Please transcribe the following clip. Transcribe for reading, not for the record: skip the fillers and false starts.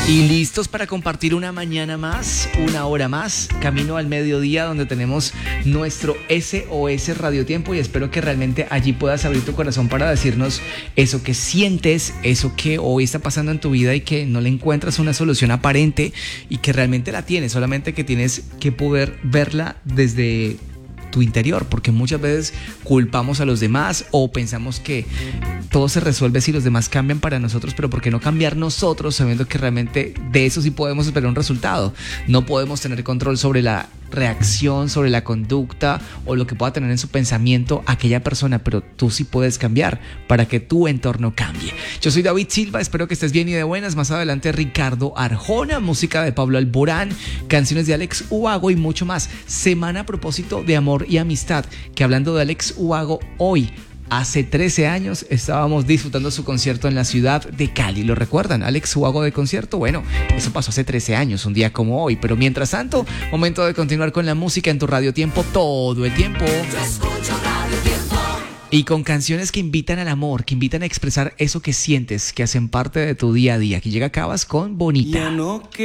Y listos para compartir una mañana más, una hora más, camino al mediodía, donde tenemos nuestro SOS Radiotiempo, y espero que realmente allí puedas abrir tu corazón para decirnos eso que sientes, eso que hoy está pasando en tu vida y que no le encuentras una solución aparente y que realmente la tienes, solamente que tienes que poder verla desde tu interior, porque muchas veces culpamos a los demás o pensamos que todo se resuelve si los demás cambian para nosotros, pero ¿por qué no cambiar nosotros sabiendo que realmente de eso sí podemos esperar un resultado? No podemos tener control sobre la reacción, sobre la conducta o lo que pueda tener en su pensamiento aquella persona, pero tú sí puedes cambiar para que tu entorno cambie. Yo soy David Silva, espero que estés bien y de buenas. Más adelante Ricardo Arjona, música de Pablo Alborán, canciones de Alex Ubago y mucho más. Semana a propósito de amor y amistad, que hablando de Alex Ubago, hoy hace 13 años estábamos disfrutando su concierto en la ciudad de Cali. ¿Lo recuerdan? Alex Ubago de concierto. Bueno, eso pasó hace 13 años, un día como hoy. Pero mientras tanto, momento de continuar con la música en tu Radio Tiempo todo el tiempo. Y con canciones que invitan al amor, que invitan a expresar eso que sientes, que hacen parte de tu día a día. Aquí llega Cabas con Bonita.